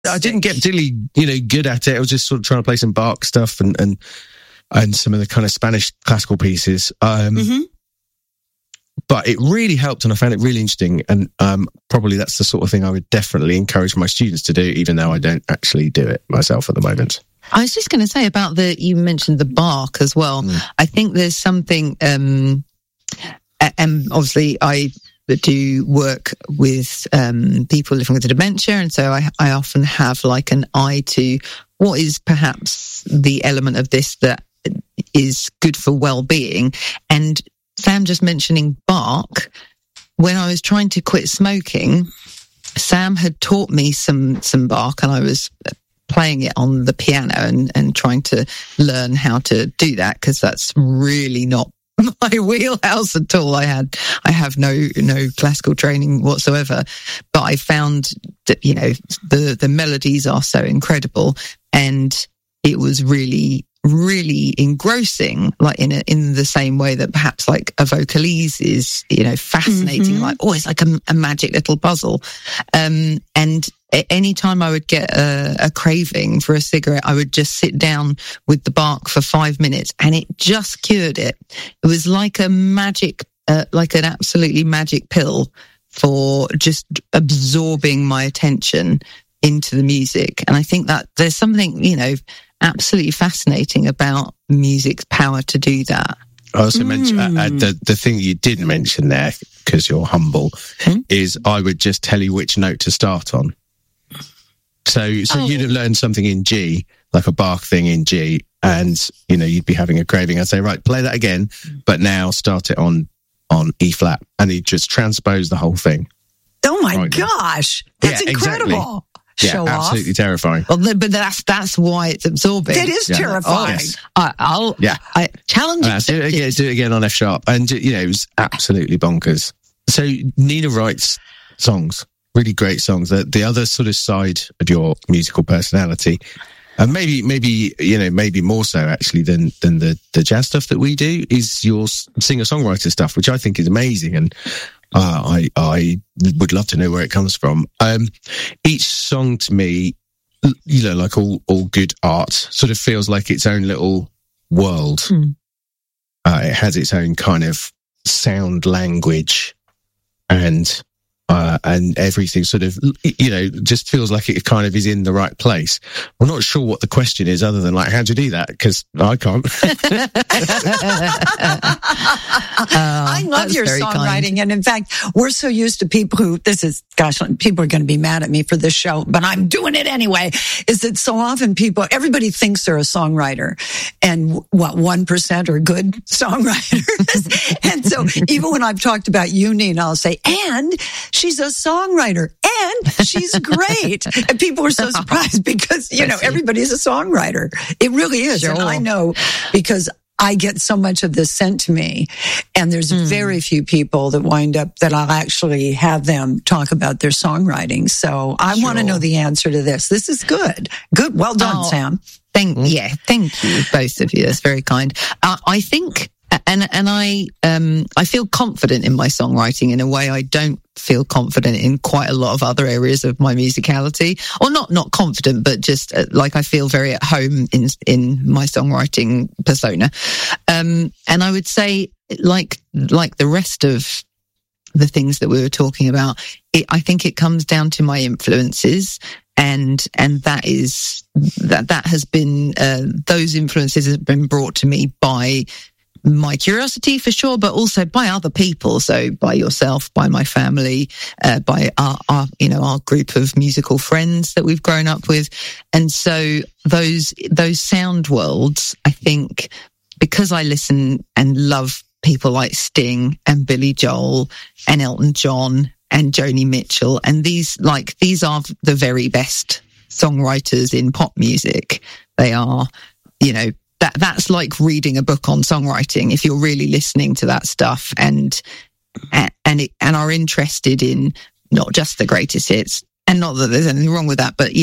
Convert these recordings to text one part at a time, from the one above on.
I didn't get particularly, good at it. I was just sort of trying to play some Bach stuff and some of the kind of Spanish classical pieces. But it really helped, and I found it really interesting. And probably that's the sort of thing I would definitely encourage my students to do, even though I don't actually do it myself at the moment. I was just going to say about you mentioned the Bach as well. I think there's something, and obviously I do work with people living with dementia, and so I often have like an eye to what is perhaps the element of this that is good for well-being. And Sam just mentioning Bach, when I was trying to quit smoking, Sam had taught me some Bach, and I was playing it on the piano and trying to learn how to do that, because that's really not my wheelhouse at all. I have no classical training whatsoever, but I found that the melodies are so incredible, and it was really engrossing, like in the same way that perhaps like a vocalise is fascinating, like it's like a magic little puzzle. And any time I would get a craving for a cigarette, I would just sit down with the Bach for 5 minutes, and it just cured it. It was like a magic, like an absolutely magic pill for just absorbing my attention into the music. And I think that there's something, absolutely fascinating about music's power to do that. I also mentioned the thing you didn't mention there, because you're humble, is I would just tell you which note to start on. So you'd have learned something in G, like a Bach thing in G, and you'd be having a craving. I'd say, right, play that again, but now start it on E flat, and he'd just transpose the whole thing. Oh my gosh, that's incredible. Exactly. Yeah, absolutely terrifying. Well, but that's why it's absorbing. It is terrifying. I challenge you. Do it again on F sharp, and it was absolutely bonkers. So Nina writes songs, really great songs. The other sort of side of your musical personality, and maybe more so actually than the jazz stuff that we do, is your singer-songwriter stuff, which I think is amazing. And I would love to know where it comes from. Each song to me, like all good art, sort of feels like its own little world. It has its own kind of sound language, and everything sort of, just feels like it kind of is in the right place. I'm not sure what the question is, other than like, how'd you do that? Because I can't. I love your songwriting. Kind. And in fact, we're so used to people who, people are going to be mad at me for this show, but I'm doing it anyway, is that so often everybody thinks they're a songwriter, and 1% are good songwriters. And so even when I've talked about you, Nina, I'll say, and she's a songwriter, and she's great. And people are so surprised because, everybody's a songwriter. It really is. Sure. And I know, because I get so much of this sent to me, and there's very few people that wind up that I'll actually have them talk about their songwriting. So I want to know the answer to this. This is good. Good. Well done, Sam. Thank you, both of you. That's very kind. I think, and I feel confident in my songwriting in a way I don't feel confident in quite a lot of other areas of my musicality, or not confident, but just like I feel very at home in my songwriting persona. And I would say, like the rest of the things that we were talking about, I think it comes down to my influences, and that has been those influences have been brought to me by my curiosity, for sure, but also by other people. So by yourself, by my family, by our group of musical friends that we've grown up with. And so those sound worlds, I think, because I listen and love people like Sting and Billy Joel and Elton John and Joni Mitchell, and these are the very best songwriters in pop music. They are, that's like reading a book on songwriting. If you're really listening to that stuff and are interested in not just the greatest hits, and not that there's anything wrong with that, but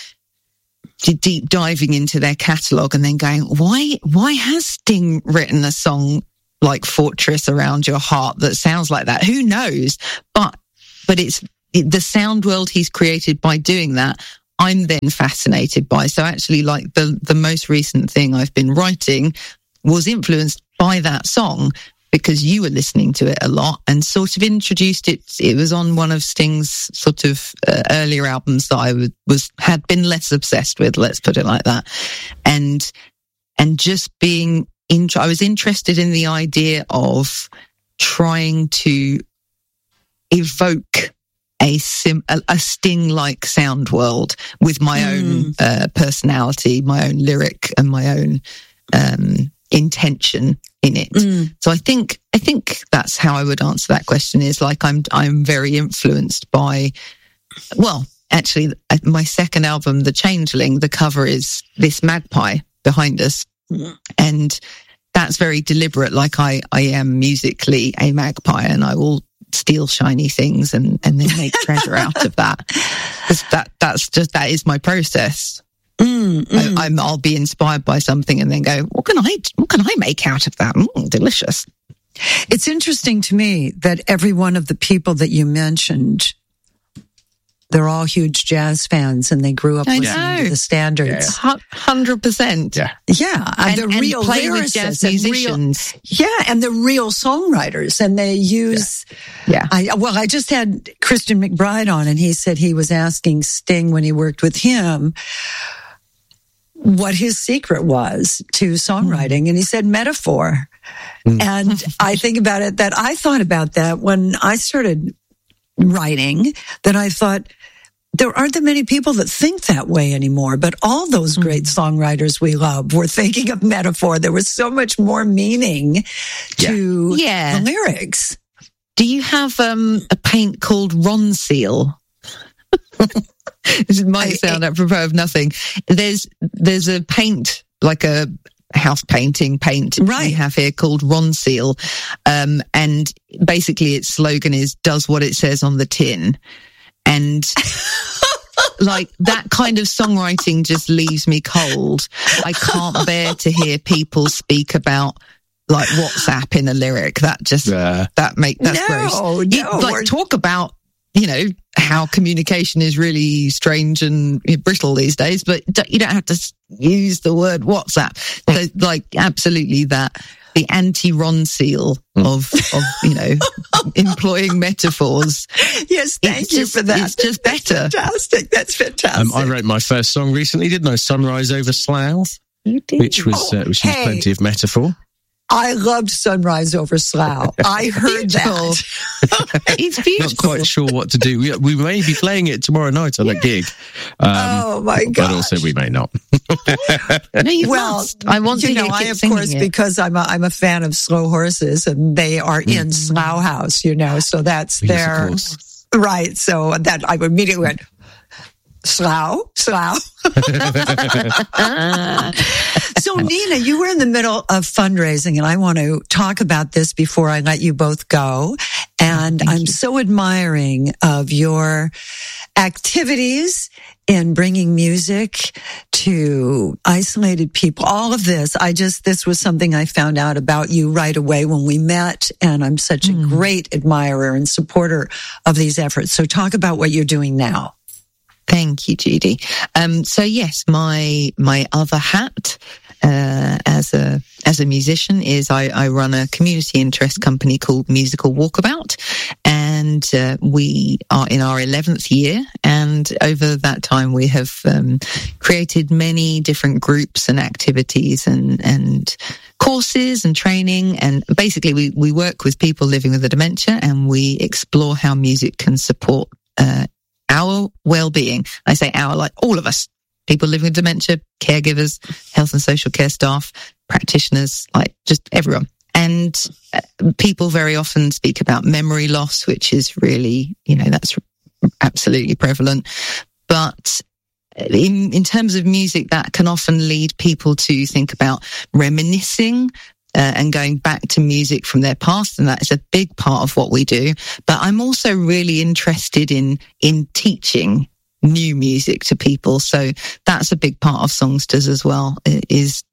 deep diving into their catalogue and then going, why has Sting written a song like Fortress Around Your Heart that sounds like that? Who knows? But it's the sound world he's created by doing that. I'm then fascinated by. So actually, like the most recent thing I've been writing was influenced by that song, because you were listening to it a lot and sort of introduced it. It was on one of Sting's sort of earlier albums that I had been less obsessed with, let's put it like that. And just being I was interested in the idea of trying to evoke a Sting-like sound world with my own personality, my own lyric, and my own intention in it. So I think that's how I would answer that question. Is like I'm very influenced by. Well, actually, my second album, The Changeling, the cover is this magpie behind us, and that's very deliberate. Like I am musically a magpie, and I will steal shiny things and then make treasure out of that. That is my process. I'll be inspired by something and then go, what can I make out of that? Delicious. It's interesting to me that every one of the people that you mentioned, they're all huge jazz fans and they grew up listening to the standards. 100%. Yeah. And the real play with jazz musicians. And the real songwriters. And they use, I just had Christian McBride on, and he said he was asking Sting when he worked with him what his secret was to songwriting. And he said metaphor. And I think about it, that I thought about that when I started writing, that I thought, there aren't that many people that think that way anymore, but all those great songwriters we love were thinking of metaphor. There was so much more meaning to the lyrics. Do you have a paint called Ronseal? This might sound apropos of nothing. There's a paint, like a house painting paint we have here called Ronseal. And basically its slogan is, does what it says on the tin. And like that kind of songwriting just leaves me cold. I can't bear to hear people speak about like WhatsApp in a lyric. That just, that's gross. Like talk about, how communication is really strange and brittle these days, but you don't have to use the word WhatsApp. So, like, absolutely the anti-Ronseal of employing metaphors. Yes, thank you for that. It's just better. That's fantastic. I wrote my first song recently, didn't I? Sunrise Over Slough. You did. Which was plenty of metaphor. I loved Sunrise Over Slough. I heard that. It's beautiful. Not quite sure what to do. We may be playing it tomorrow night on a gig. Oh my God! But also we may not. No, you must. I want to hear I of course, because I'm a fan of Slow Horses, and they are in Slough House. So that's their right. So that I immediately went. Slough. So Nina, you were in the middle of fundraising, and I want to talk about this before I let you both go. And I'm so admiring of your activities in bringing music to isolated people. All of this, this was something I found out about you right away when we met, and I'm such a great admirer and supporter of these efforts. So talk about what you're doing now. Thank you, Judy. So yes, my other hat as a musician is I run a community interest company called Musical Walkabout, and we are in our 11th year. And over that time, we have created many different groups and activities and courses and training. And basically, we work with people living with a dementia, and we explore how music can support our well-being. I say our, like all of us, people living with dementia, caregivers, health and social care staff, practitioners, like just everyone. And people very often speak about memory loss, which is really, that's absolutely prevalent. But in terms of music, that can often lead people to think about reminiscing and going back to music from their past, and that is a big part of what we do. But I'm also really interested in teaching new music to people. So that's a big part of Songsters as well, is,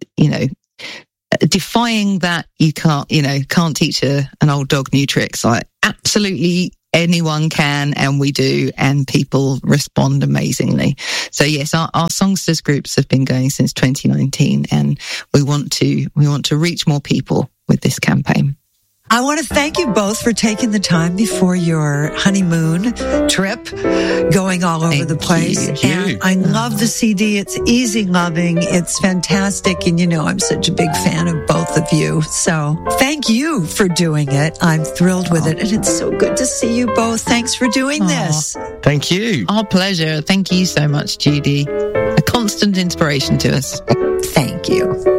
defying that you can't teach an old dog new tricks. Like absolutely anyone can, and we do, and people respond amazingly. So yes, our Songsters groups have been going since 2019, and we want to reach more people with this campaign. I want to thank you both for taking the time before your honeymoon trip, going all over the place. And I love the CD. It's easy loving. It's fantastic. And I'm such a big fan of both of you. So thank you for doing it. I'm thrilled with it. And it's so good to see you both. Thanks for doing this. Thank you. Our pleasure. Thank you so much, Judy. A constant inspiration to us. Thank you.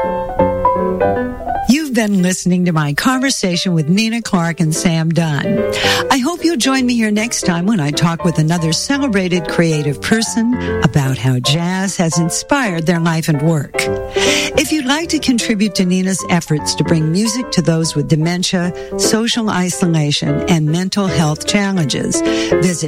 You've been listening to my conversation with Nina Clark and Sam Dunn. I hope you'll join me here next time when I talk with another celebrated creative person about how jazz has inspired their life and work. If you'd like to contribute to Nina's efforts to bring music to those with dementia, social isolation, and mental health challenges, visit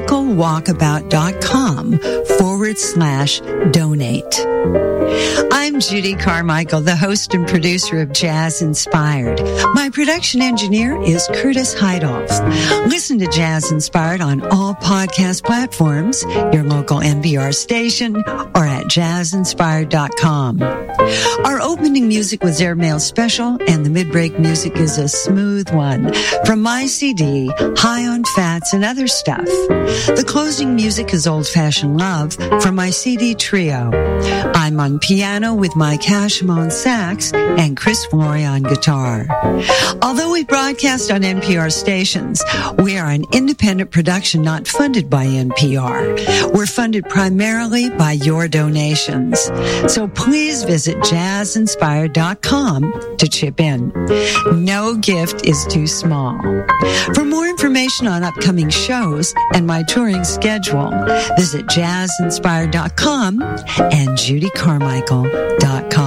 musicalwalkabout.com/donate. I'm Judy Carmichael, the host and producer of Jazz Inspired. My production engineer is Curtis Heidoff. Listen to Jazz Inspired on all podcast platforms, your local NPR station, or at jazzinspired.com. Our opening music was Airmail Special, and the mid-break music is a smooth one from my CD, High on Fats and Other Stuff. The closing music is Old Fashioned Love from my CD Trio. I'm on piano with Mike Hashem on sax and Chris Flory on guitar. Although we broadcast on NPR stations, we are an independent production not funded by NPR. We're funded primarily by your donations. So please visit jazzinspired.com to chip in. No gift is too small. For more information on upcoming shows and my touring schedule, visit jazzinspired.com and judycarmichael.com.